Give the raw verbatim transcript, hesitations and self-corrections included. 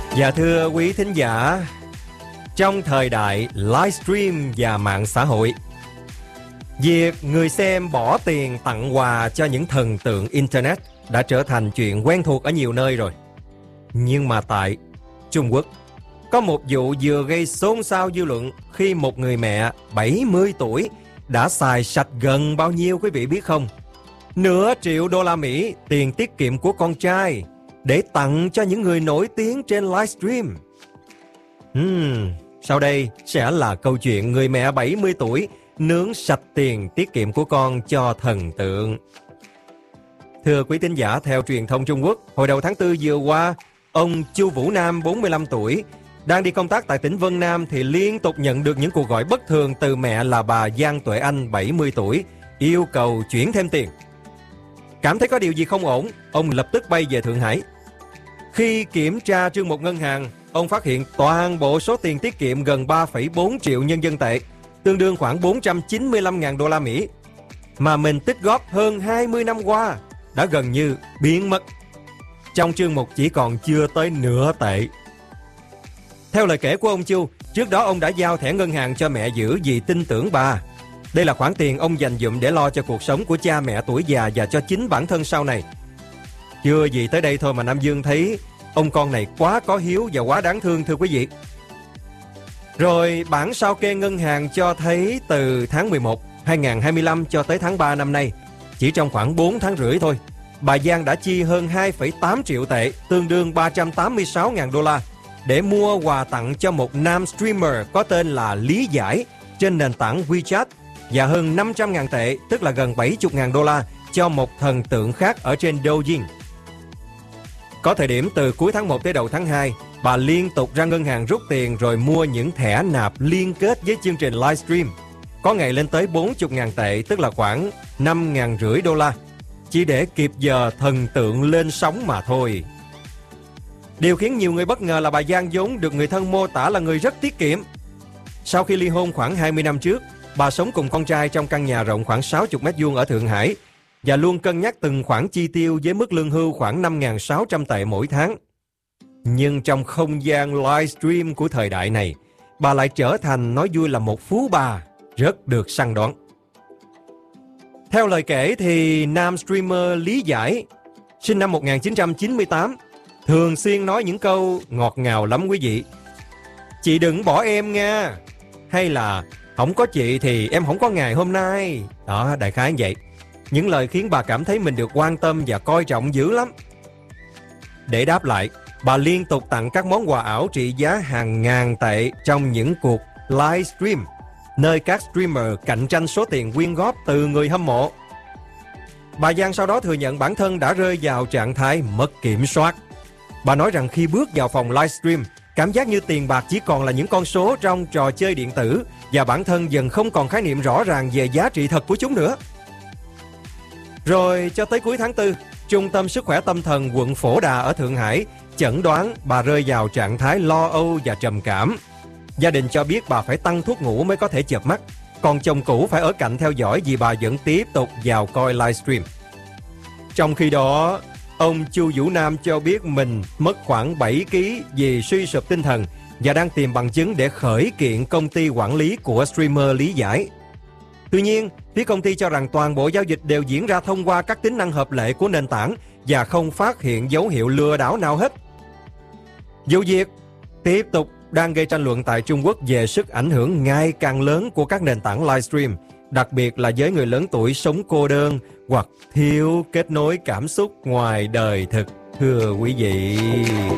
Dạ thưa quý thính giả, trong thời đại livestream và mạng xã hội, việc người xem bỏ tiền tặng quà cho những thần tượng Internet đã trở thành chuyện quen thuộc ở nhiều nơi rồi. Nhưng mà tại Trung Quốc, có một vụ vừa gây xôn xao dư luận khi một người mẹ bảy mươi tuổi đã xài sạch gần bao nhiêu quý vị biết không? Nửa triệu đô la Mỹ tiền tiết kiệm của con trai để tặng cho những người nổi tiếng trên livestream. Hmm, sau đây sẽ là câu chuyện người mẹ bảy mươi tuổi nướng sạch tiền tiết kiệm của con cho thần tượng. Thưa quý thính giả, theo truyền thông Trung Quốc, hồi đầu tháng tư vừa qua, ông Chu Vũ Nam, bốn mươi lăm tuổi, đang đi công tác tại tỉnh Vân Nam thì liên tục nhận được những cuộc gọi bất thường từ mẹ là bà Giang Tuệ Anh, bảy mươi tuổi, yêu cầu chuyển thêm tiền. Cảm thấy có điều gì không ổn, ông lập tức bay về Thượng Hải. Khi kiểm tra trương mục ngân hàng, ông phát hiện toàn bộ số tiền tiết kiệm gần ba phẩy bốn triệu nhân dân tệ, tương đương khoảng bốn trăm chín mươi lăm nghìn đô la Mỹ, mà mình tích góp hơn hai mươi năm qua đã gần như biến mất. Trong trương mục chỉ còn chưa tới nửa tệ. Theo lời kể của ông Chu, trước đó ông đã giao thẻ ngân hàng cho mẹ giữ vì tin tưởng bà. Đây là khoản tiền ông dành dụm để lo cho cuộc sống của cha mẹ tuổi già và cho chính bản thân sau này. Chưa gì tới đây thôi mà Nam Dương thấy ông con này quá có hiếu và quá đáng thương, thưa quý vị. Rồi bản sao kê ngân hàng cho thấy từ tháng mười một hai nghìn không trăm hai mươi lăm cho tới tháng ba năm nay, chỉ trong khoảng bốn tháng rưỡi thôi, bà Giang đã chi hơn hai phẩy tám triệu tệ, tương đương ba trăm tám mươi sáu nghìn đô la, để mua quà tặng cho một nam streamer có tên là Lý Giải trên nền tảng WeChat, và hơn năm trăm nghìn tệ, tức là gần bảy mươi nghìn đô la, cho một thần tượng khác ở trên Douyin. Có thời điểm từ cuối tháng một tới đầu tháng hai, bà liên tục ra ngân hàng rút tiền rồi mua những thẻ nạp liên kết với chương trình livestream, có ngày lên tới bốn mươi nghìn tệ, tức là khoảng năm nghìn rưỡi đô la, chỉ để kịp giờ thần tượng lên sóng mà thôi. Điều khiến nhiều người bất ngờ là bà Giang vốn được người thân mô tả là người rất tiết kiệm. Sau khi ly hôn khoảng hai mươi năm trước, bà sống cùng con trai trong căn nhà rộng khoảng sáu mươi mét vuông ở Thượng Hải và luôn cân nhắc từng khoản chi tiêu với mức lương hưu khoảng năm nghìn sáu trăm tệ mỗi tháng. Nhưng trong không gian livestream của thời đại này, bà lại trở thành, nói vui là một phú bà rất được săn đón. Theo lời kể thì nam streamer Lý Giải, sinh năm một nghìn chín trăm chín mươi tám, thường xuyên nói những câu ngọt ngào lắm quý vị. Chị đừng bỏ em nha, hay là không có chị thì em không có ngày hôm nay. Đó, đại khái như vậy. Những lời khiến bà cảm thấy mình được quan tâm và coi trọng dữ lắm. Để đáp lại, bà liên tục tặng các món quà ảo trị giá hàng ngàn tệ trong những cuộc livestream, nơi các streamer cạnh tranh số tiền quyên góp từ người hâm mộ. Bà Giang sau đó thừa nhận bản thân đã rơi vào trạng thái mất kiểm soát. Bà nói rằng khi bước vào phòng livestream, cảm giác như tiền bạc chỉ còn là những con số trong trò chơi điện tử và bản thân dần không còn khái niệm rõ ràng về giá trị thật của chúng nữa. Rồi cho tới cuối tháng tư, Trung tâm Sức khỏe Tâm thần quận Phổ Đà ở Thượng Hải chẩn đoán bà rơi vào trạng thái lo âu và trầm cảm. Gia đình cho biết bà phải tăng thuốc ngủ mới có thể chợp mắt, còn chồng cũ phải ở cạnh theo dõi vì bà vẫn tiếp tục vào coi livestream. Trong khi đó, ông Chu Vũ Nam cho biết mình mất khoảng bảy ki lô gam vì suy sụp tinh thần và đang tìm bằng chứng để khởi kiện công ty quản lý của streamer Lý Giải. Tuy nhiên, phía công ty cho rằng toàn bộ giao dịch đều diễn ra thông qua các tính năng hợp lệ của nền tảng và không phát hiện dấu hiệu lừa đảo nào hết. Vụ việc tiếp tục đang gây tranh luận tại Trung Quốc về sức ảnh hưởng ngày càng lớn của các nền tảng livestream, đặc biệt là với người lớn tuổi sống cô đơn hoặc thiếu kết nối cảm xúc ngoài đời thực, thưa quý vị.